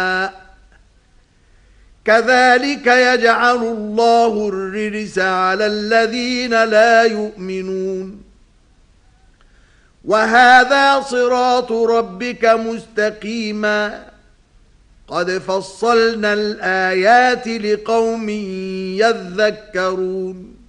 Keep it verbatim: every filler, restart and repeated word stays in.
كذلك يجعل الله الرجس على الذين لا يؤمنون وهذا صراط ربك مستقيما قد فصلنا الآيات لقوم يذكرون